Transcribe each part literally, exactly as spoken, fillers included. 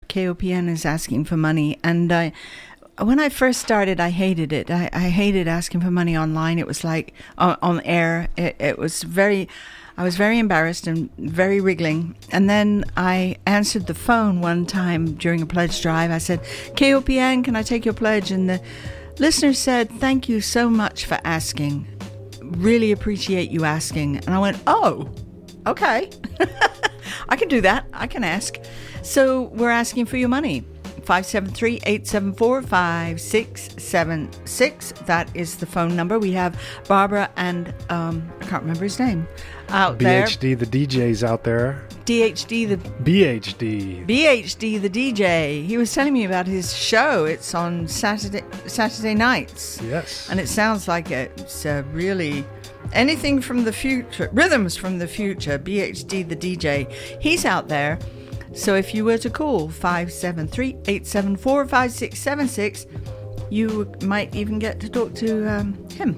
K O P N is asking for money. And I, when I first started, I hated it. I, I hated asking for money online. It was like on, on air. It, it was very, I was very embarrassed and very wriggling. And then I answered the phone one time during a pledge drive. I said, K O P N, can I take your pledge? And the listener said, thank you so much for asking. Really appreciate you asking. And I went, oh, okay. I can do that. I can ask. So we're asking for your money. five seven three, eight seven four, five six seven six. That is the phone number. We have Barbara and um, I can't remember his name out B H D, there. the D J's out there. D H D, the B H D. B H D, the D J. He was telling me about his show. It's on Saturday Saturday nights. Yes. And it sounds like it's uh, really anything from the future, rhythms from the future. B H D, the D J. He's out there. So if you were to call five seven three, eight seven four, five six seven six, you might even get to talk to um, him.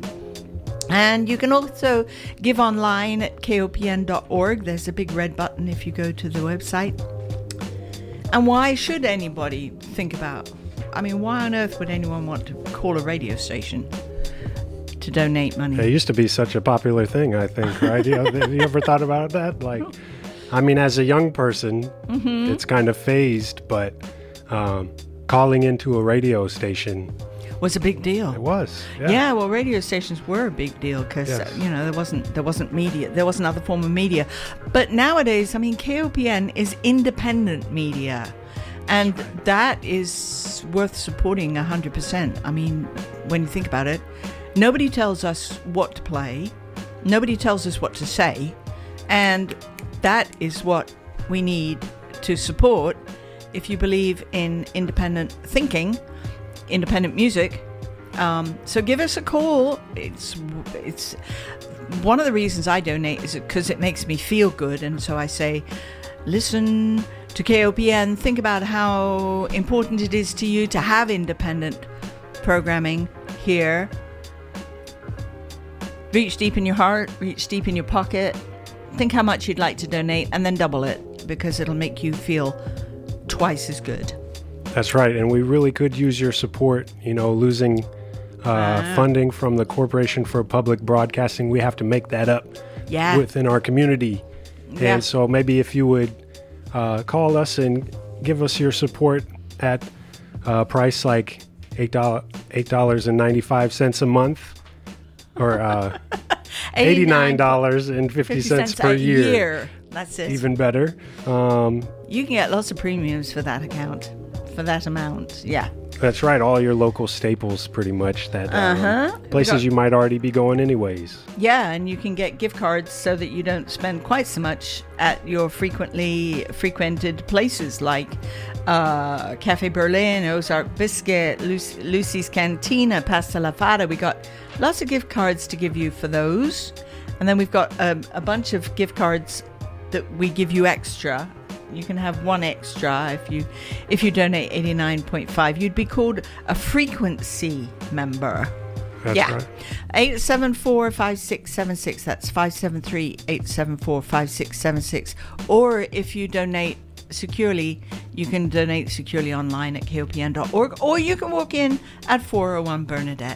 And you can also give online at K O P N dot org. There's a big red button if you go to the website. And why should anybody think about, I mean, why on earth would anyone want to call a radio station to donate money? It used to be such a popular thing, I think, right? you, know, you ever thought about that? Like, I mean, as a young person, mm-hmm. it's kind of phased, but um, calling into a radio station was a big deal. It was, yeah. Yeah, well, radio stations were a big deal because Yes. uh, you know there wasn't there wasn't media, there was another form of media. But nowadays, I mean, K O P N is independent media, and that is worth supporting a hundred percent. I mean, when you think about it, nobody tells us what to play, nobody tells us what to say, and that is what we need to support if you believe in independent thinking, independent music. Um, so give us a call. It's it's one of the reasons I donate is because it makes me feel good. And so I say, listen to K O P N. Think about how important it is to you to have independent programming here. Reach deep in your heart, reach deep in your pocket. Think how much you'd like to donate and then double it because it'll make you feel twice as good. That's right. And we really could use your support. You know, losing uh, uh, funding from the Corporation for Public Broadcasting, we have to make that up yeah. within our community. Yeah. And so maybe if you would uh, call us and give us your support at a price like eight dollars, eight dollars and ninety-five cents a month or uh, eighty-nine dollars and fifty cents per year. year. That's it. Even better. Um, you can get lots of premiums for that account, for that amount. Yeah. That's right. All your local staples, pretty much. That uh-huh. um, places got, you might already be going anyways. Yeah, and you can get gift cards so that you don't spend quite so much at your frequently frequented places like uh, Cafe Berlin, Ozark Biscuit, Lucy, Lucy's Cantina, Pasta La Fada. We got lots of gift cards to give you for those. And then we've got um, a bunch of gift cards that we give you extra. You can have one extra if you if you donate eighty-nine point five. You'd be called a frequency member. That's yeah. right. eight seven four, five six seven six. That's five seven three, eight seven four, five six seven six. Or if you donate securely, you can donate securely online at K O P N dot org, or you can walk in at four oh one Bernadette.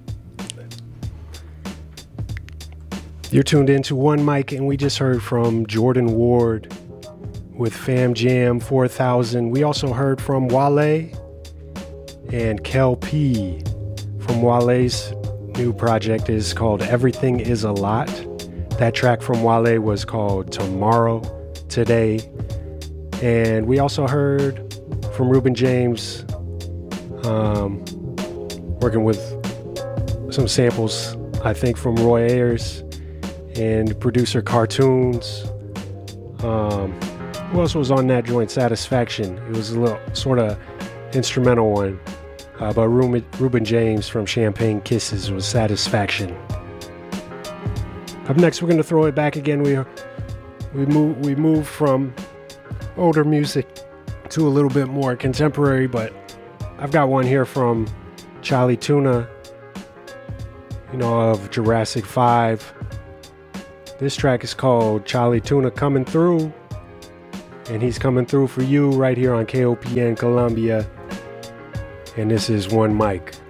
You're tuned into One Mic, and we just heard from Jordan Ward with Fam Jam four thousand. We also heard from Wale and Kel P from Wale's new project is called Everything Is a Lot. That track from Wale was called Tomorrow Today. And we also heard from Reuben James, um, working with some samples, I think, from Roy Ayers and producer Cartoons. Um, who else was on that joint? Satisfaction. It was a little sort of instrumental one. Uh, but Reuben, Reuben James from Champagne Kisses was Satisfaction. Up next, we're going to throw it back again. We we move we move from older music to a little bit more contemporary, but I've got one here from Charlie Tuna, you know, of Jurassic five. This track is called Charlie Tuna Coming Through. and he's coming through for you right here on K O P N Columbia. And this is One Mic.